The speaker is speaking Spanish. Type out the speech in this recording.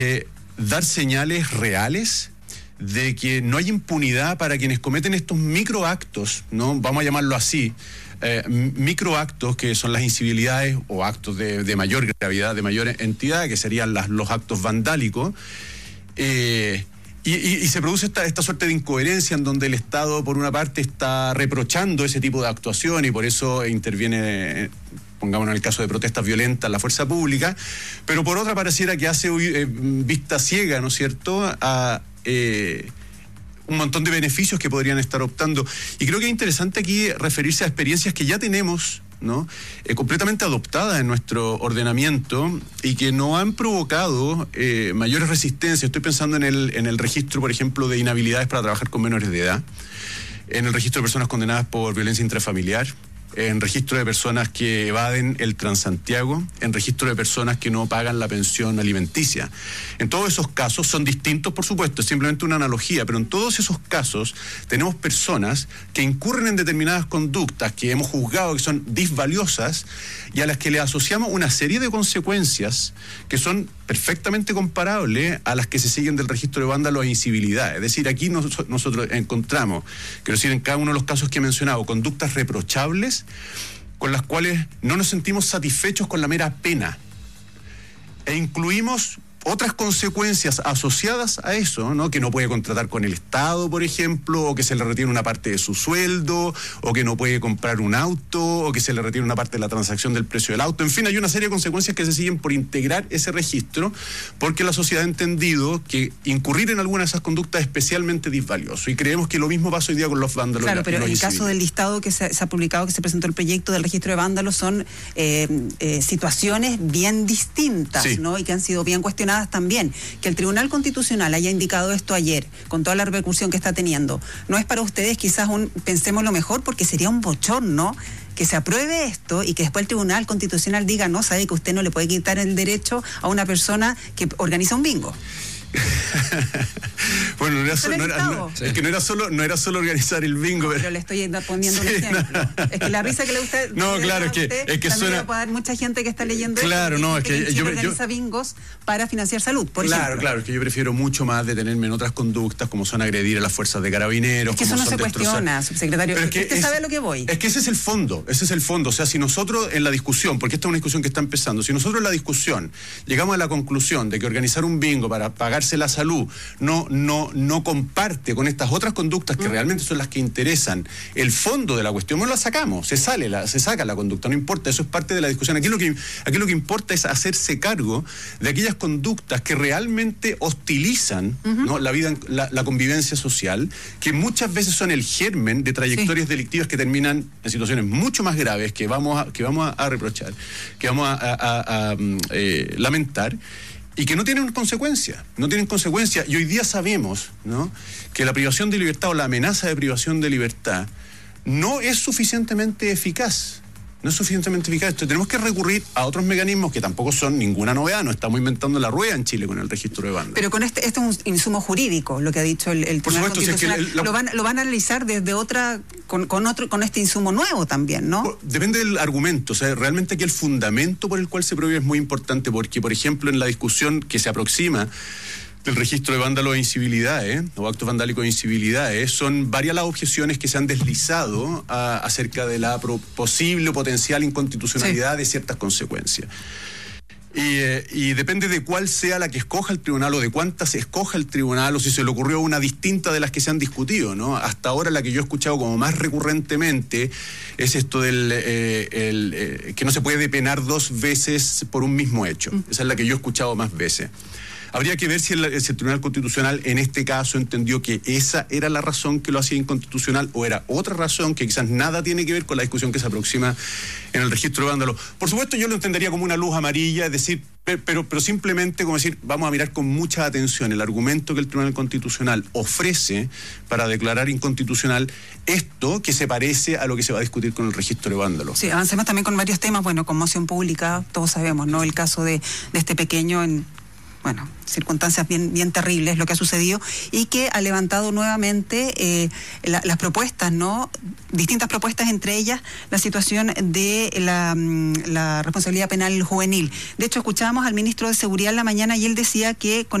dar señales reales de que no hay impunidad para quienes cometen estos microactos, ¿no? Vamos a llamarlo así, microactos que son las incivilidades o actos de mayor gravedad, de mayor entidad, que serían los actos vandálicos. Y se produce esta suerte de incoherencia en donde el Estado, por una parte, está reprochando ese tipo de actuación y por eso interviene, pongámonos en el caso de protestas violentas, la fuerza pública, pero por otra pareciera que hace vista ciega, ¿no es cierto?, a un montón de beneficios que podrían estar optando. Y creo que es interesante aquí referirse a experiencias que ya tenemos, ¿no?, completamente adoptadas en nuestro ordenamiento y que no han provocado mayores resistencias. Estoy pensando en el registro, por ejemplo, de inhabilidades para trabajar con menores de edad, en el registro de personas condenadas por violencia intrafamiliar, en registro de personas que evaden el Transantiago, en registro de personas que no pagan la pensión alimenticia. En todos esos casos, son distintos, por supuesto, es simplemente una analogía, pero en todos esos casos tenemos personas que incurren en determinadas conductas que hemos juzgado que son disvaliosas y a las que le asociamos una serie de consecuencias que son perfectamente comparables a las que se siguen del registro de vándalos e incivilidad. Es decir, aquí nosotros encontramos, quiero decir, en cada uno de los casos que he mencionado, conductas reprochables con las cuales no nos sentimos satisfechos con la mera pena. E incluimos otras consecuencias asociadas a eso, ¿no?, que no puede contratar con el Estado, por ejemplo, o que se le retiene una parte de su sueldo, o que no puede comprar un auto, o que se le retiene una parte de la transacción del precio del auto. En fin, hay una serie de consecuencias que se siguen por integrar ese registro, porque la sociedad ha entendido que incurrir en alguna de esas conductas es especialmente disvalioso. Y creemos que lo mismo pasa hoy día con los vándalos. Claro, pero en el caso del listado que se ha publicado, que se presentó el proyecto del registro de vándalos, son situaciones bien distintas, sí, ¿no?, y que han sido bien cuestionadas también. Que el Tribunal Constitucional haya indicado esto ayer, con toda la repercusión que está teniendo, ¿no es para ustedes quizás pensemos lo mejor? Porque sería un bochorno que se apruebe esto y que después el Tribunal Constitucional diga, no, sabe que usted no le puede quitar el derecho a una persona que organiza un bingo. Bueno, es que no era solo organizar el bingo, pero le estoy poniendo un ejemplo. Es que la risa que le gusta. No, claro, es que suena. Va a haber mucha gente que está leyendo. Claro, esto, no, es que yo organiza bingos para financiar salud, por ejemplo. Claro, es que yo prefiero mucho más detenerme en otras conductas como son agredir a las fuerzas de carabineros. Es que eso no se cuestiona, subsecretario. Pero usted sabe a lo que voy. Es que ese es el fondo. O sea, si nosotros en la discusión, porque esta es una discusión que está empezando, si nosotros en la discusión llegamos a la conclusión de que organizar un bingo para pagarse la salud no comparte con estas otras conductas que realmente son las que interesan el fondo de la cuestión, no la sacamos, se saca la conducta, no importa, eso es parte de la discusión. Aquí lo que importa es hacerse cargo de aquellas conductas que realmente hostilizan, ¿no?, la vida, la convivencia social, que muchas veces son el germen de trayectorias delictivas que terminan en situaciones mucho más graves que vamos a reprochar, que vamos a lamentar, y que no tienen consecuencias. Y hoy día sabemos, ¿no?, que la privación de libertad o la amenaza de privación de libertad no es suficientemente eficaz. Entonces tenemos que recurrir a otros mecanismos que tampoco son ninguna novedad. No estamos inventando la rueda en Chile con el registro de bandas. Pero con este es un insumo jurídico, lo que ha dicho el Tribunal Constitucional. Si es que lo van a analizar desde otra, con este insumo nuevo también, ¿no? Depende del argumento. O sea, realmente aquí el fundamento por el cual se prohíbe es muy importante, porque, por ejemplo, en la discusión que se aproxima del registro de vándalos e incivilidades, o actos vandálicos e incivilidades, son varias las objeciones que se han deslizado acerca de la posible o potencial inconstitucionalidad de ciertas consecuencias. Y depende de cuál sea la que escoja el tribunal o de cuántas escoja el tribunal o si se le ocurrió una distinta de las que se han discutido, ¿no? Hasta ahora la que yo he escuchado como más recurrentemente es esto del que no se puede penar 2 veces por un mismo hecho. Esa es la que yo he escuchado más veces. Habría que ver si el Tribunal Constitucional en este caso entendió que esa era la razón que lo hacía inconstitucional o era otra razón que quizás nada tiene que ver con la discusión que se aproxima en el registro de vándalos. Por supuesto, yo lo entendería como una luz amarilla, es decir, pero simplemente como decir, vamos a mirar con mucha atención el argumento que el Tribunal Constitucional ofrece para declarar inconstitucional esto que se parece a lo que se va a discutir con el registro de vándalos. Sí, avancemos también con varios temas, bueno, conmoción pública, todos sabemos, ¿no? El caso de este pequeño bueno, circunstancias bien terribles lo que ha sucedido, y que ha levantado nuevamente las propuestas, ¿no? Distintas propuestas, entre ellas la situación de la responsabilidad penal juvenil. De hecho, escuchábamos al ministro de Seguridad en la mañana y él decía que con